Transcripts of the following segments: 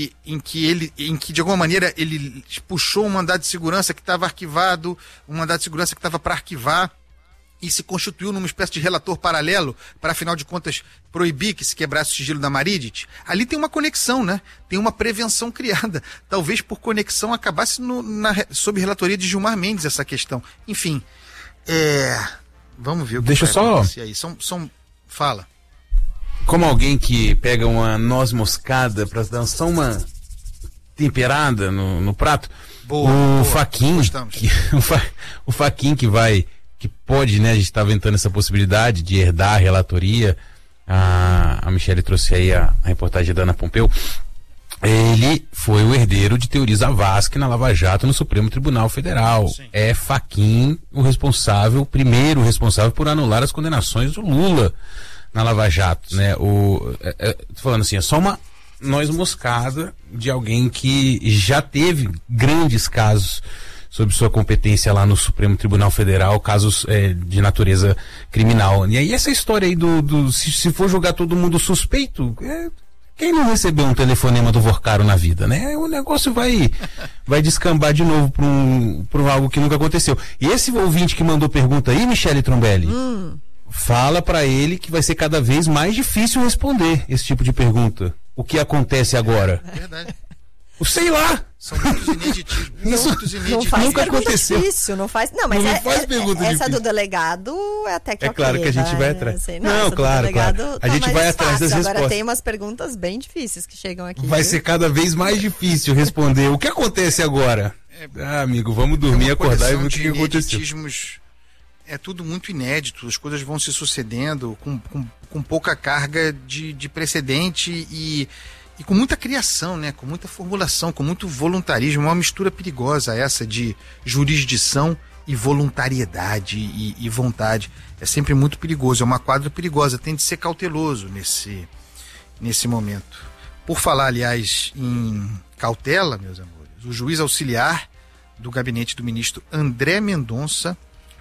que de alguma maneira ele puxou um mandado de segurança que estava arquivado, um mandado de segurança que estava para arquivar, e se constituiu numa espécie de relator paralelo para, afinal de contas, proibir que se quebrasse o sigilo da Maridet. Ali tem uma conexão, né? Tem uma prevenção criada. Talvez por conexão acabasse sob relatoria de Gilmar Mendes essa questão. Enfim, vamos ver o que Deixa vai só... acontecer aí. Fala. Como alguém que pega uma noz moscada para dar só uma temperada no prato, o Fachin que pode, né, a gente está aventando essa possibilidade de herdar a relatoria, a Michele trouxe aí a reportagem da Ana Pompeu, ele foi o herdeiro de Teori Zavascki na Lava Jato no Supremo Tribunal Federal. Sim. É Fachin o primeiro responsável por anular as condenações do Lula na Lava Jato, né? Tô falando assim, é só uma noz moscada de alguém que já teve grandes casos sob sua competência lá no Supremo Tribunal Federal, casos de natureza criminal. E aí essa história aí se for julgar todo mundo suspeito, quem não recebeu um telefonema do Vorcaro na vida, né? O negócio vai descambar de novo por algo que nunca aconteceu. E esse ouvinte que mandou pergunta aí, Michele Trombelli, fala pra ele que vai ser cada vez mais difícil responder esse tipo de pergunta. O que acontece agora? Verdade. Sei lá. São muitos ineditismos. Não faz nunca pergunta aconteceu. Difícil, não faz. Não, mas faz pergunta essa difícil. do delegado é até que claro que a gente vai atrás. Assim, não, claro. A gente vai atrás das respostas. Agora tem umas perguntas bem difíceis que chegam aqui. Vai ser cada vez mais difícil responder. O que acontece agora? Amigo, vamos dormir, acordar e ver o que aconteceu. É tudo muito inédito, as coisas vão se sucedendo com pouca carga de precedente e com muita criação, né? Com muita formulação, com muito voluntarismo. Uma mistura perigosa essa de jurisdição e voluntariedade e vontade. É sempre muito perigoso, é uma quadra perigosa, tem de ser cauteloso nesse momento. Por falar, aliás, em cautela, meus amores, o juiz auxiliar do gabinete do ministro André Mendonça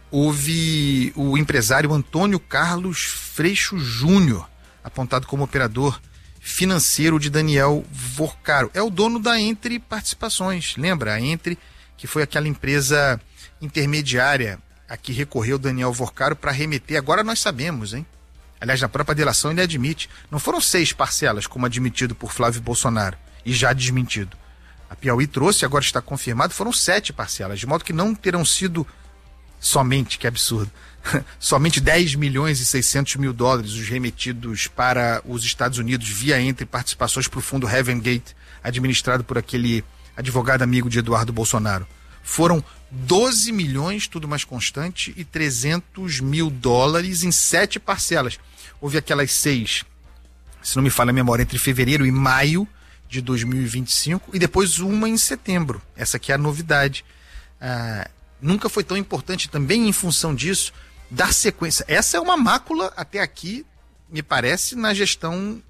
houve o empresário Antônio Carlos Freixo Júnior, apontado como operador financeiro de Daniel Vorcaro. É o dono da Entre Participações, lembra? A Entre, que foi aquela empresa intermediária a que recorreu Daniel Vorcaro para remeter. Agora nós sabemos, hein? Aliás, na própria delação ele admite. Não foram 6 parcelas, como admitido por Flávio Bolsonaro e já desmentido. A Piauí trouxe, agora está confirmado, foram 7 parcelas, de modo que não terão sido somente, que absurdo, somente 10 milhões e 600 mil dólares os remetidos para os Estados Unidos via Entre Participações para o fundo Heaven Gate, administrado por aquele advogado amigo de Eduardo Bolsonaro. Foram 12 milhões, tudo mais constante, e 300 mil dólares em 7 parcelas. Houve aquelas 6, se não me falha a memória, entre fevereiro e maio de 2025, e depois uma em setembro. Essa aqui é a novidade. Nunca foi tão importante também em função disso dar sequência. Essa é uma mácula até aqui, me parece, na gestão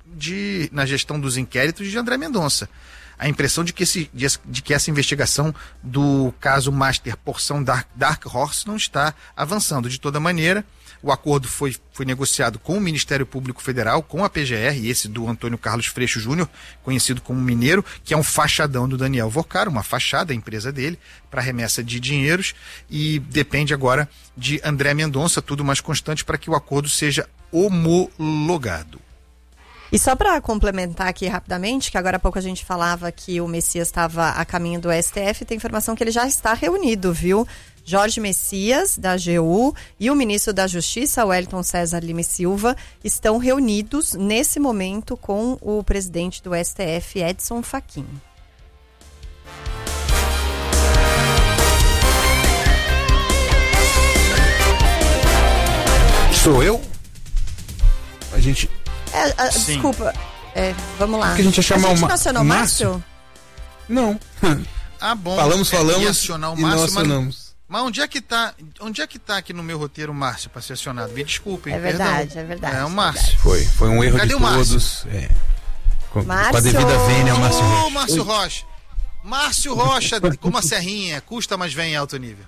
dos inquéritos de André Mendonça. A impressão de que essa investigação do caso Master porção Dark Horse não está avançando. De toda maneira, o acordo foi negociado com o Ministério Público Federal, com a PGR, esse do Antônio Carlos Freixo Júnior, conhecido como Mineiro, que é um fachadão do Daniel Vorcaro, uma fachada, a empresa dele, para remessa de dinheiros, e depende agora de André Mendonça, tudo mais constante, para que o acordo seja homologado. E só para complementar aqui rapidamente, que agora há pouco a gente falava que o Messias estava a caminho do STF, tem informação que ele já está reunido, viu? Jorge Messias, da AGU, e o ministro da Justiça, Wellington César Lima e Silva, estão reunidos nesse momento com o presidente do STF, Edson Fachin. Sou eu? A gente... desculpa, vamos lá. Que a gente ia chamar o Márcio? Não. Bom. Falamos e acionar o Márcio, não acionamos. Mas onde é que tá aqui no meu roteiro o Márcio para ser acionado? Me desculpem. É verdade. É o Márcio. Foi um erro. Cadê de todos. Com a devida vênia, o Márcio Rocha. Márcio Rocha. Márcio Rocha, como a serrinha, custa, mas vem em alto nível.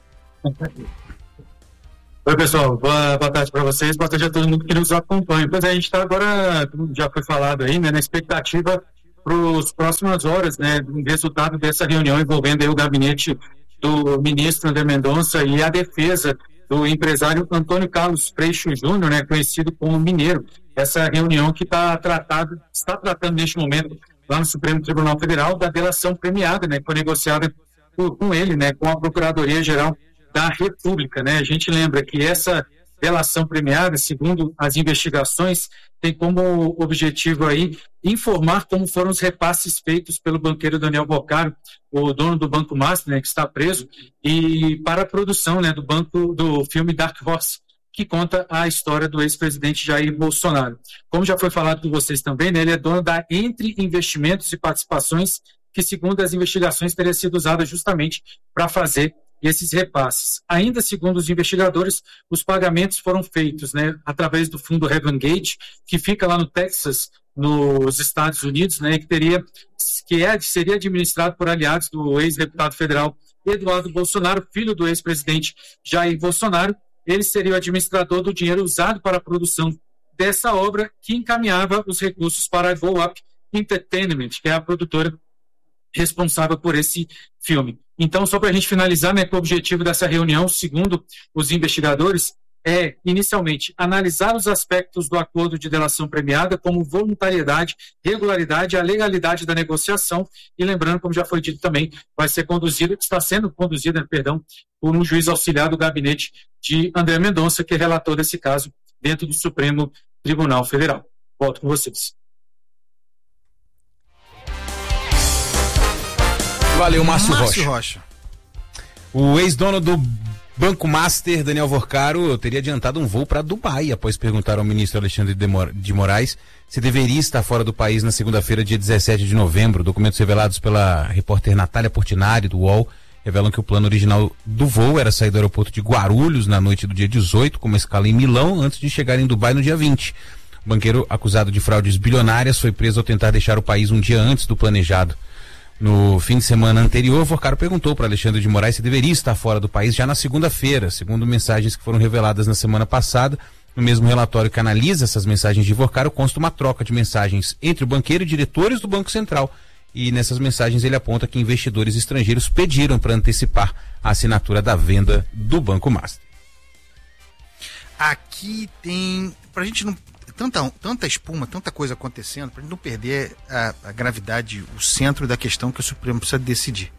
Oi, pessoal, boa tarde para vocês, boa tarde a todo mundo que nos acompanha. Pois a gente está agora, como já foi falado aí, né, na expectativa para as próximas horas, né, o resultado dessa reunião envolvendo aí o gabinete do ministro André Mendonça e a defesa do empresário Antônio Carlos Freixo Júnior, né, conhecido como Mineiro. Essa reunião que está tratando neste momento lá no Supremo Tribunal Federal da delação premiada, né, que foi negociada com ele, né, com a Procuradoria-Geral da República, né. A gente lembra que essa delação premiada, segundo as investigações, tem como objetivo aí informar como foram os repasses feitos pelo banqueiro Daniel Vocaro, o dono do Banco Master, né, que está preso, e para a produção, né, do filme Dark Horse, que conta a história do ex-presidente Jair Bolsonaro. Como já foi falado com vocês também, né, ele é dono da Entre Investimentos e Participações, que segundo as investigações teria sido usada justamente para fazer esses repasses. Ainda segundo os investigadores, os pagamentos foram feitos, né, através do fundo Heaven Gate, que fica lá no Texas, nos Estados Unidos, né, seria administrado por aliados do ex-deputado federal Eduardo Bolsonaro, filho do ex-presidente Jair Bolsonaro. Ele seria o administrador do dinheiro usado para a produção dessa obra, que encaminhava os recursos para a Go Up Entertainment, que é a produtora responsável por esse filme. Então, só para a gente finalizar, né, que o objetivo dessa reunião, segundo os investigadores, é, inicialmente, analisar os aspectos do acordo de delação premiada, como voluntariedade, regularidade, a legalidade da negociação, e lembrando, como já foi dito também, está sendo conduzida, por um juiz auxiliar do gabinete de André Mendonça, que é relator desse caso dentro do Supremo Tribunal Federal. Volto com vocês. Valeu, Márcio Rocha. O ex-dono do Banco Master, Daniel Vocaro, teria adiantado um voo para Dubai após perguntar ao ministro Alexandre de Moraes se deveria estar fora do país na segunda-feira, dia 17 de novembro. Documentos revelados pela repórter Natália Portinari, do UOL, revelam que o plano original do voo era sair do aeroporto de Guarulhos na noite do dia 18, com uma escala em Milão, antes de chegar em Dubai no dia 20. O banqueiro acusado de fraudes bilionárias foi preso ao tentar deixar o país um dia antes do planejado. No fim de semana anterior, Vocaro perguntou para Alexandre de Moraes se deveria estar fora do país já na segunda-feira, segundo mensagens que foram reveladas na semana passada. No mesmo relatório que analisa essas mensagens de Vocaro, consta uma troca de mensagens entre o banqueiro e diretores do Banco Central. E nessas mensagens ele aponta que investidores estrangeiros pediram para antecipar a assinatura da venda do Banco Master. Aqui tem, pra gente não... Tanta espuma, tanta coisa acontecendo, para a gente não perder a gravidade, o centro da questão que o Supremo precisa decidir.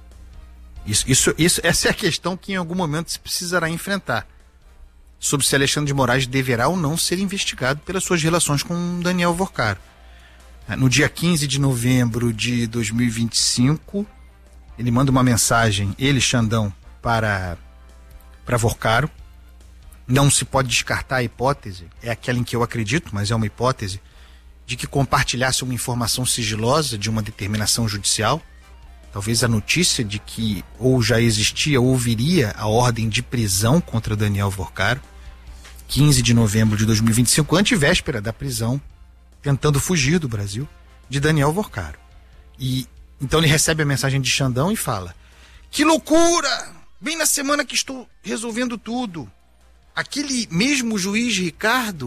Essa é a questão que em algum momento se precisará enfrentar. Sobre se Alexandre de Moraes deverá ou não ser investigado pelas suas relações com Daniel Vocaro. No dia 15 de novembro de 2025, ele manda uma mensagem, Xandão, para Vocaro. Não se pode descartar a hipótese, é aquela em que eu acredito, mas é uma hipótese, de que compartilhasse uma informação sigilosa de uma determinação judicial, talvez a notícia de que ou já existia ou viria a ordem de prisão contra Daniel Vocaro, 15 de novembro de 2025, antevéspera da prisão, tentando fugir do Brasil, de Daniel Vocaro. E então ele recebe a mensagem de Xandão e fala: que loucura! Bem na semana que estou resolvendo tudo. Aquele mesmo juiz Ricardo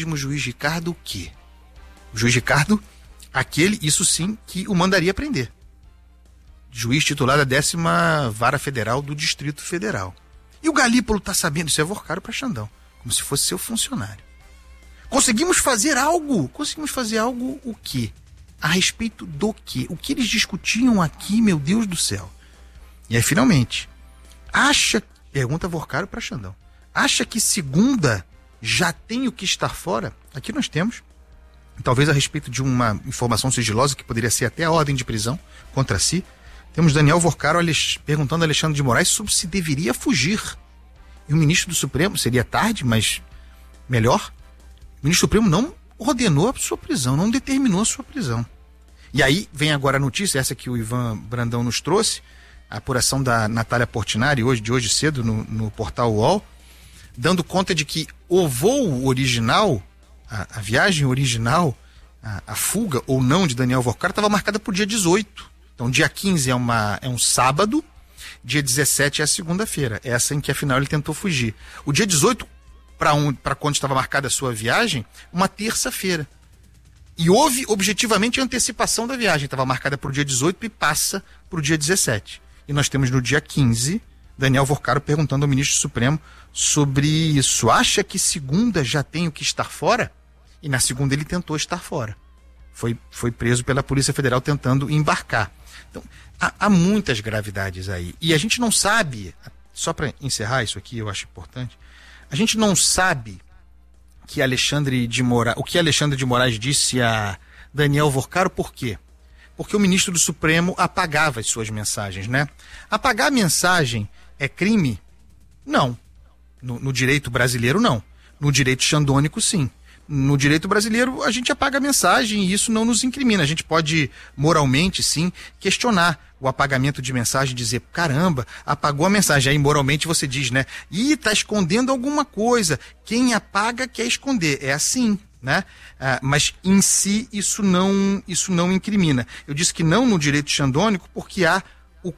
o quê? O juiz Ricardo, isso sim, que o mandaria prender. Juiz titular da 10ª Vara Federal do Distrito Federal. E o Galípolo tá sabendo, isso é Vocaro para Xandão, como se fosse seu funcionário. Conseguimos fazer algo o quê? A respeito do quê? O que eles discutiam aqui, meu Deus do céu? E aí, finalmente, pergunta Vocaro para Xandão, acha que segunda já tem o que estar fora? Aqui nós temos, talvez a respeito de uma informação sigilosa que poderia ser até a ordem de prisão contra si, temos Daniel Vocaro perguntando a Alexandre de Moraes sobre se deveria fugir. E o ministro do Supremo, seria tarde, mas melhor, o ministro do Supremo não ordenou a sua prisão, não determinou a sua prisão. E aí vem agora a notícia, essa que o Ivan Brandão nos trouxe, a apuração da Natália Portinari, de hoje cedo, no portal UOL, dando conta de que o voo original, a viagem original, a fuga ou não de Daniel Vocaro estava marcada para o dia 18. Então, dia 15 é um sábado, dia 17 é a segunda-feira. Essa em que, afinal, ele tentou fugir. O dia 18, para quando estava marcada a sua viagem, uma terça-feira. E houve, objetivamente, a antecipação da viagem. Estava marcada para o dia 18 e passa para o dia 17. E nós temos no dia 15, Daniel Vorcaro perguntando ao ministro Supremo sobre isso. Acha que segunda já tenho que estar fora? E na segunda ele tentou estar fora. Foi preso pela Polícia Federal tentando embarcar. Então, há muitas gravidades aí. E a gente não sabe, só para encerrar isso aqui, eu acho importante, a gente não sabe o que Alexandre de Moraes disse a Daniel Vorcaro, por quê? Porque o ministro do Supremo apagava as suas mensagens, né? Apagar a mensagem é crime? Não. No direito brasileiro, não. No direito xandônico, sim. No direito brasileiro, a gente apaga a mensagem e isso não nos incrimina. A gente pode, moralmente, sim, questionar o apagamento de mensagem, dizer, caramba, apagou a mensagem. Aí, moralmente, você diz, né? Ih, tá escondendo alguma coisa. Quem apaga quer esconder. É assim, né? Mas, em si, isso não incrimina. Eu disse que não no direito xandônico porque há o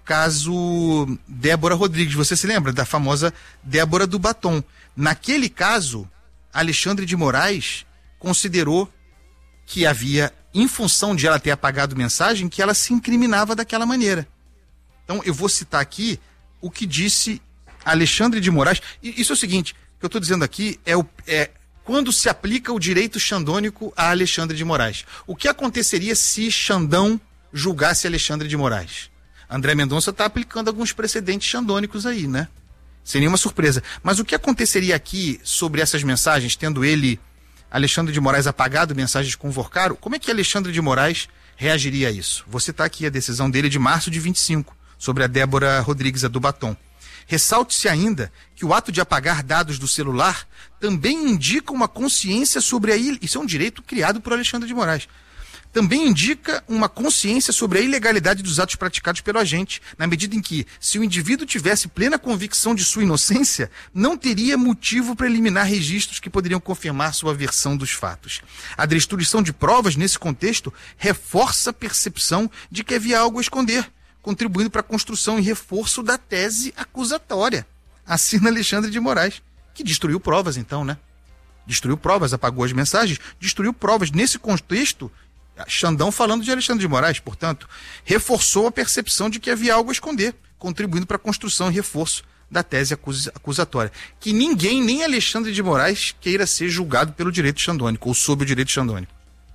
caso Débora Rodrigues. Você se lembra da famosa Débora do Batom? Naquele caso, Alexandre de Moraes considerou que havia, em função de ela ter apagado mensagem, que ela se incriminava daquela maneira. Então, eu vou citar aqui o que disse Alexandre de Moraes. E isso é o seguinte, o que eu estou dizendo aqui é quando se aplica o direito xandônico a Alexandre de Moraes. O que aconteceria se Xandão julgasse Alexandre de Moraes? André Mendonça está aplicando alguns precedentes xandônicos aí, né? Sem nenhuma surpresa. Mas o que aconteceria aqui sobre essas mensagens, tendo ele, Alexandre de Moraes, apagado mensagens com Vorcaro? Como é que Alexandre de Moraes reagiria a isso? Vou citar aqui a decisão dele de março de 25, sobre a Débora Rodrigues, a do Batom. Ressalte-se ainda que o ato de apagar dados do celular também indica uma consciência sobre a... Isso é um direito criado por Alexandre de Moraes. Também indica uma consciência sobre a ilegalidade dos atos praticados pelo agente, na medida em que, se o indivíduo tivesse plena convicção de sua inocência, não teria motivo para eliminar registros que poderiam confirmar sua versão dos fatos. A destruição de provas, nesse contexto, reforça a percepção de que havia algo a esconder, contribuindo para a construção e reforço da tese acusatória. Assina Alexandre de Moraes, que destruiu provas, então, né? Destruiu provas, apagou as mensagens, destruiu provas. Nesse contexto, Xandão falando de Alexandre de Moraes, portanto, reforçou a percepção de que havia algo a esconder, contribuindo para a construção e reforço da tese acusatória. Que ninguém, nem Alexandre de Moraes, queira ser julgado pelo direito xandônico, ou sob o direito xandônico.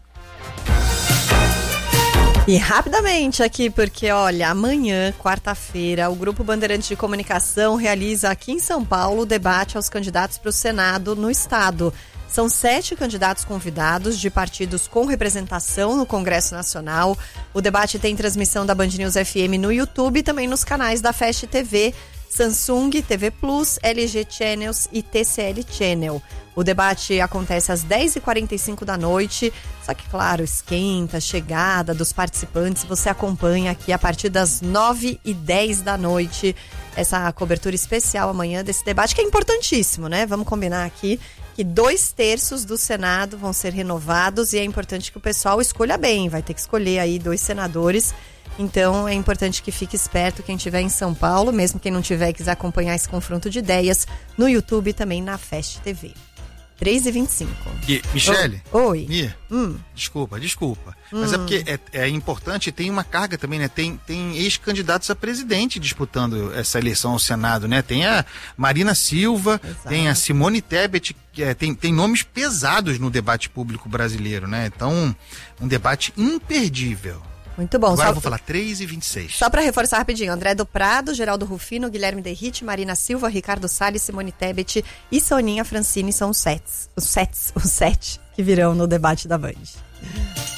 E rapidamente aqui, porque olha, amanhã, quarta-feira, o Grupo Bandeirantes de Comunicação realiza aqui em São Paulo o debate aos candidatos para o Senado no estado. São 7 candidatos convidados de partidos com representação no Congresso Nacional. O debate tem transmissão da Band News FM no YouTube e também nos canais da Fast TV, Samsung, TV Plus, LG Channels e TCL Channel. O debate acontece às 10h45 da noite, só que, claro, esquenta, chegada dos participantes, você acompanha aqui a partir das 9h10 da noite, essa cobertura especial amanhã desse debate, que é importantíssimo, né? Vamos combinar aqui que 2/3 do Senado vão ser renovados e é importante que o pessoal escolha bem, vai ter que escolher aí 2 senadores. Então é importante que fique esperto quem estiver em São Paulo, mesmo quem não tiver e quiser acompanhar esse confronto de ideias, no YouTube e também na Fast TV. 3h25. E, Michele? Oi. Mia, desculpa. Mas é porque é importante, tem uma carga também, né? Tem ex-candidatos a presidente disputando essa eleição ao Senado, né? Tem a Marina Silva, exato, tem a Simone Tebet, tem nomes pesados no debate público brasileiro, né? Então, um debate imperdível. Muito bom. Agora eu vou falar 3h26. Só para reforçar rapidinho, André do Prado, Geraldo Rufino, Guilherme Derrite, Marina Silva, Ricardo Salles, Simone Tebet e Soninha Francini são os 7 que virão no debate da Band.